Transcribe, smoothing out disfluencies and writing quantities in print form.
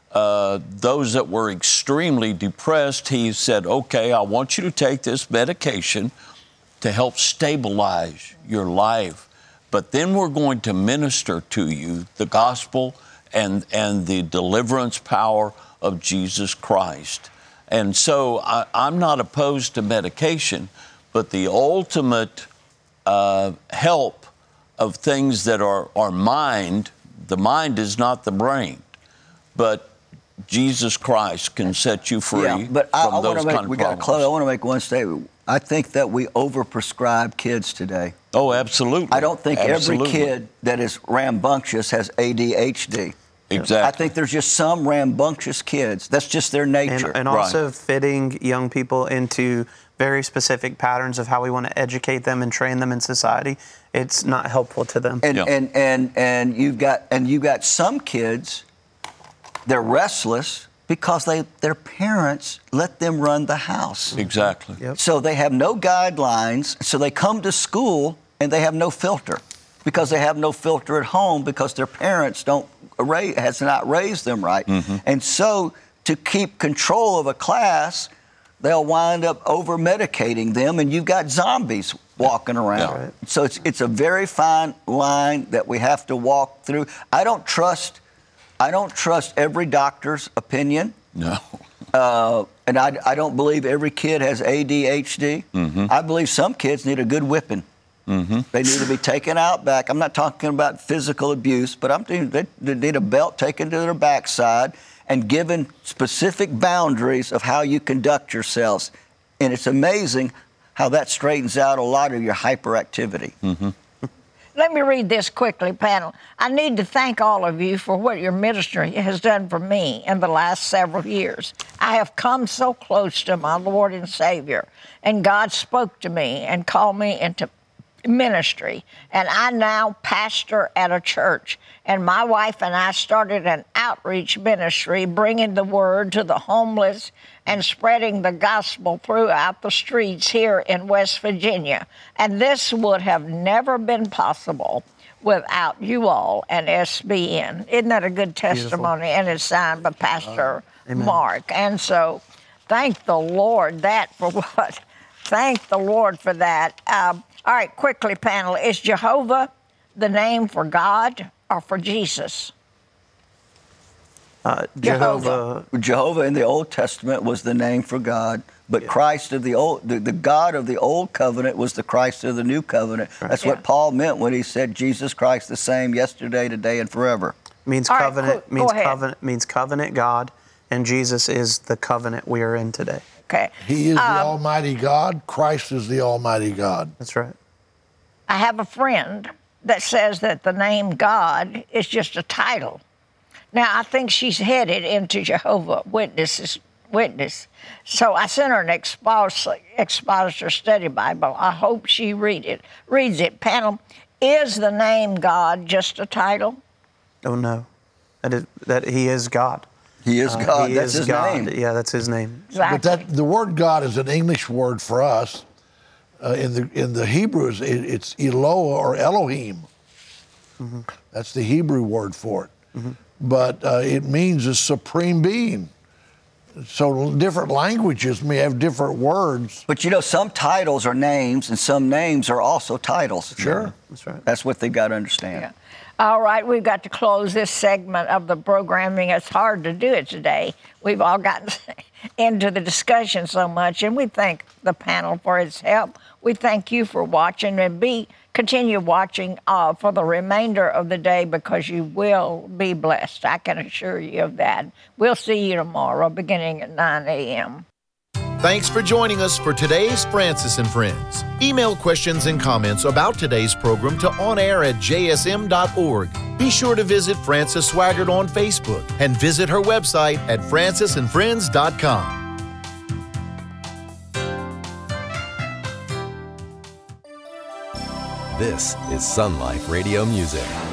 those that were extremely depressed, he said, okay, I want you to take this medication to help stabilize your life. But then we're going to minister to you the gospel and the deliverance power of Jesus Christ. And so I'm not opposed to medication, but the ultimate help of things that are mind, the mind is not the brain, but Jesus Christ can set you free from those kind of problems. I want to make one statement. I think that we overprescribe kids today. Oh, absolutely. I don't think every kid that is rambunctious has ADHD. Exactly. I think there's just some rambunctious kids. That's just their nature. And also fitting young people into very specific patterns of how we want to educate them and train them in society. It's not helpful to them. And you've got some kids, they're restless because their parents let them run the house. Exactly. Yep. So they have no guidelines. So they come to school and they have no filter because they have no filter at home because their parents has not raised them right. Mm-hmm. And so to keep control of a class, they'll wind up over-medicating them, and you've got zombies walking around. Yeah. So it's a very fine line that we have to walk through. I don't trust every doctor's opinion. No. And I don't believe every kid has ADHD. Mm-hmm. I believe some kids need a good whipping. Mm-hmm. They need to be taken out back. I'm not talking about physical abuse, but they need a belt taken to their backside and given specific boundaries of how you conduct yourselves. And it's amazing how that straightens out a lot of your hyperactivity. Mm-hmm. Let me read this quickly, panel. I need to thank all of you for what your ministry has done for me in the last several years. I have come so close to my Lord and Savior, and God spoke to me and called me into ministry, and I now pastor at a church, and my wife and I started an outreach ministry bringing the word to the homeless and spreading the gospel throughout the streets here in West Virginia, and this would have never been possible without you all and SBN. Isn't that a good testimony? Beautiful. And it's signed by Pastor Mark. And so thank the Lord thank the Lord for that. All right, quickly, panel. Is Jehovah the name for God or for Jesus? Jehovah in the Old Testament was the name for God, but Christ of the God of the Old Covenant was the Christ of the New Covenant. Right. That's what Paul meant when he said Jesus Christ the same yesterday, today, and forever. Means covenant. Means covenant God, and Jesus is the covenant we are in today. Okay. He is the Almighty God. Christ is the Almighty God. That's right. I have a friend that says that the name God is just a title. Now, I think she's headed into Jehovah Witness. So I sent her an expositor study Bible. I hope she reads it. Panel, is the name God just a title? Oh, no. That he is God. He is God. That's his name. Yeah, that's his name. Exactly. But the word God is an English word for us. In the Hebrews, it's Eloah or Elohim. Mm-hmm. That's the Hebrew word for it. Mm-hmm. But it means a supreme being. So different languages may have different words. But some titles are names, and some names are also titles. Sure. That's right. That's what they've got to understand. Yeah. All right, we've got to close this segment of the programming. It's hard to do it today. We've all gotten into the discussion so much, and we thank the panel for its help. We thank you for watching, and continue watching for the remainder of the day because you will be blessed. I can assure you of that. We'll see you tomorrow beginning at 9 a.m. Thanks for joining us for today's Francis and Friends. Email questions and comments about today's program to onair@jsm.org. Be sure to visit Frances Swaggart on Facebook and visit her website at francisandfriends.com. This is Sun Life Radio Music.